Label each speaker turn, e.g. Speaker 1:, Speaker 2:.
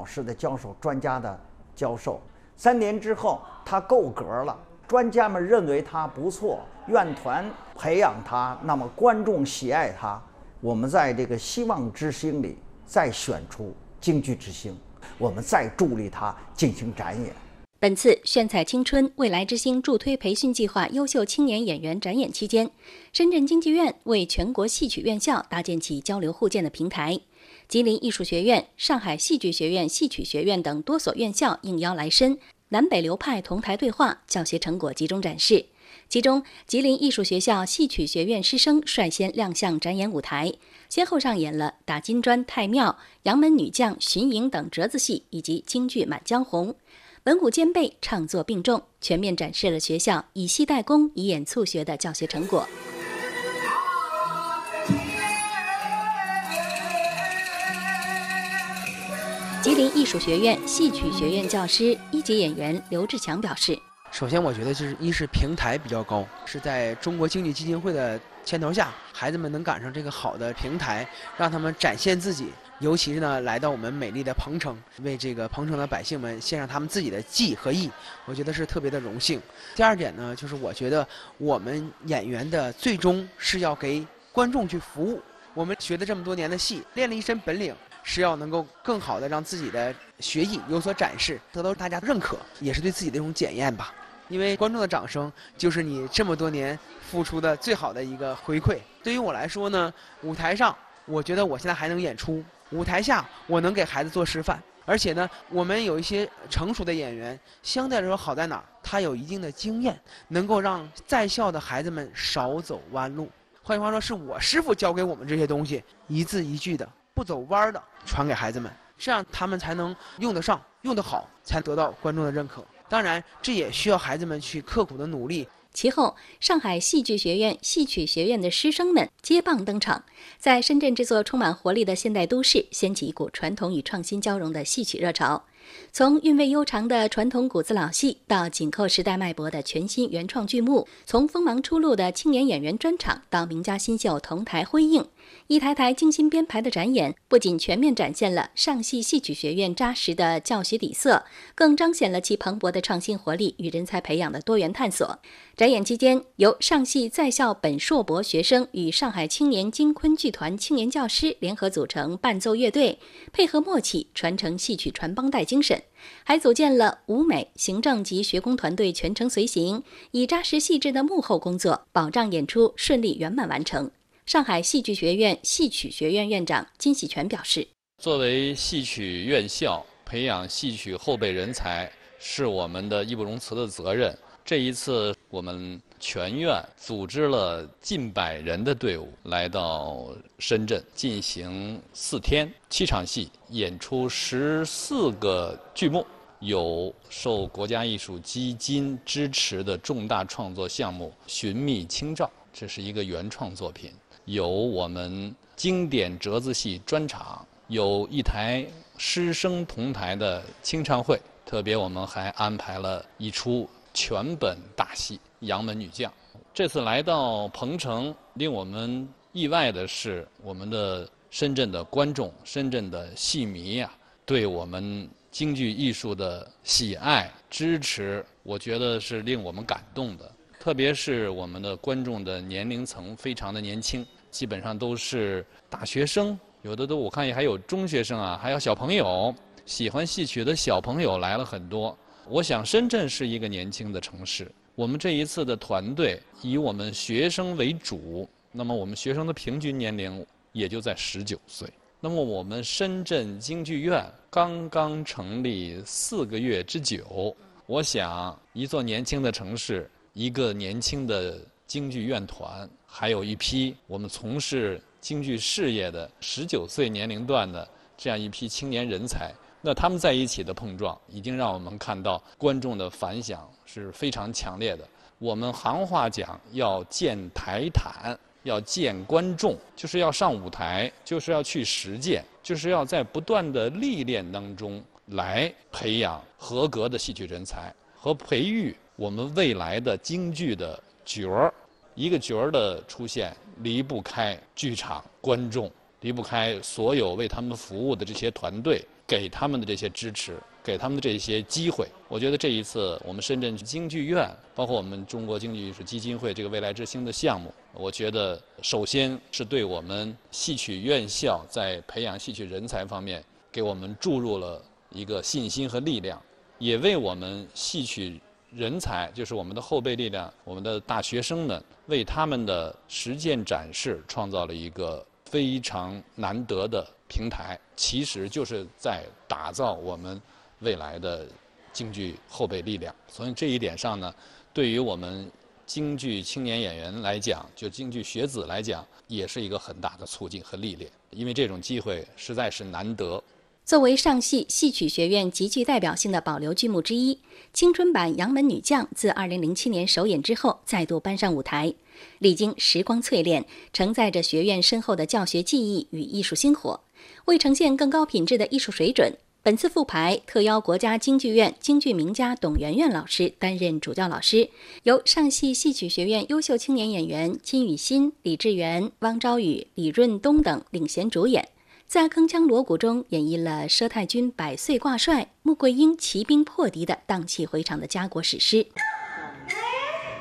Speaker 1: 师的教授、专家的教授。3年之后，他够格了，专家们认为他不错，院团培养他，那么观众喜爱他，我们在这个希望之星里再选出京剧之星，我们再助力他进行展演。
Speaker 2: 本次炫彩青春未来之星助推培训计划优秀青年演员展演期间，深圳京剧院为全国戏曲院校搭建起交流互鉴的平台。吉林艺术学院、上海戏剧学院戏曲学院等多所院校应邀来深，南北流派同台对话，教学成果集中展示。其中，吉林艺术学校戏曲学院师生率先亮相展演舞台，先后上演了打金砖、太庙、杨门女将、巡营等折子戏以及京剧《满江红》。文武兼备，唱作并重，全面展示了学校以戏代工、以演促学的教学成果。吉林艺术学院戏曲学院教师、一级演员刘志强表示：
Speaker 3: 首先，我觉得一是平台比较高，是在中国京剧基金会的牵头下，孩子们能赶上这个好的平台，让他们展现自己。尤其是呢，来到我们美丽的彭城，为这个彭城的百姓们献上他们自己的技和艺，我觉得是特别的荣幸。第二点呢，就是我觉得我们演员的最终是要给观众去服务。我们学了这么多年的戏，练了一身本领，是要能够更好的让自己的学艺有所展示，得到大家认可，也是对自己的一种检验吧。因为观众的掌声就是你这么多年付出的最好的一个回馈。对于我来说呢，舞台上我觉得我现在还能演出，舞台下我能给孩子做示范。而且呢，我们有一些成熟的演员，相对来说好在哪儿？他有一定的经验，能够让在校的孩子们少走弯路。换句话说，是我师傅教给我们这些东西，一字一句的，不走弯的传给孩子们，这样他们才能用得上、用得好，才得到观众的认可。当然，这也需要孩子们去刻苦的努力。
Speaker 2: 其后，上海戏剧学院戏曲学院的师生们接棒登场，在深圳这座充满活力的现代都市，掀起一股传统与创新交融的戏曲热潮。从韵味悠长的传统古字老戏，到紧扣时代脉搏的全新原创剧目，从锋芒初露的青年演员专场到名家新秀同台辉映，一台台精心编排的展演，不仅全面展现了上戏戏曲学院扎实的教学底色，更彰显了其蓬勃的创新活力与人才培养的多元探索。展演期间，由上戏在校本硕博学生与上海青年京昆剧团青年教师联合组成伴奏乐队，配合默契，传承戏曲传帮带精神，还组建了舞美、行政及学工团队全程随行，以扎实细致的幕后工作，保障演出顺利圆满完成。上海戏剧学院戏曲学院院长金喜全表示：
Speaker 4: 作为戏曲院校，培养戏曲后备人才是我们的义不容辞的责任。这一次，我们全院组织了近100人的队伍来到深圳，进行4天7场戏，演出14个剧目，有受国家艺术基金支持的重大创作项目《寻觅清照》，这是一个原创作品；有我们经典折子戏专场，有一台师生同台的清唱会，特别我们还安排了一出全本大戏《杨门女将》。这次来到彭城，令我们意外的是，我们的深圳的观众、深圳的戏迷对我们京剧艺术的喜爱、支持，我觉得是令我们感动的。特别是我们的观众的年龄层非常的年轻，基本上都是大学生，有的我看还有中学生还有小朋友，喜欢戏曲的小朋友来了很多。我想深圳是一个年轻的城市，我们这一次的团队以我们学生为主，那么我们学生的平均年龄也就在19岁。那么我们深圳京剧院刚刚成立4个月之久，我想一座年轻的城市，一个年轻的京剧院团，还有一批我们从事京剧事业的19岁年龄段的这样一批青年人才，那他们在一起的碰撞，已经让我们看到观众的反响是非常强烈的。我们行话讲要建台坛，要见观众，就是要上舞台，就是要去实践，就是要在不断的历练当中来培养合格的戏曲人才和培育我们未来的京剧的角儿。一个角儿的出现离不开剧场、观众，离不开所有为他们服务的这些团队。 给他们的这些支持，给他们的这些机会。我觉得这一次我们深圳京剧院，包括我们中国京剧艺术基金会这个未来之星的项目，我觉得首先是对我们戏曲院校在培养戏曲人才方面给我们注入了一个信心和力量，也为我们戏曲人才，就是我们的后备力量，我们的大学生们，为他们的实践展示创造了一个非常难得的平台，其实就是在打造我们未来的京剧后备力量。所以这一点上呢，对于我们京剧青年演员来讲，就京剧学子来讲，也是一个很大的促进和历练，因为这种机会实在是难得。
Speaker 2: 作为上戏戏曲学院极具代表性的保留剧目之一，青春版《杨门女将》自2007年首演之后再度搬上舞台，历经时光淬炼，承载着学院深厚的教学技艺与艺术薪火。为呈现更高品质的艺术水准，本次复排特邀国家京剧院京剧名家董媛媛老师担任主教老师，由上戏戏曲学院优秀青年演员金宇欣、李志源、汪昭宇、李润东等领衔主演，在铿锵锣鼓中演绎了佘太君百岁挂帅、穆桂英骑兵破敌的荡气回肠的家国史诗。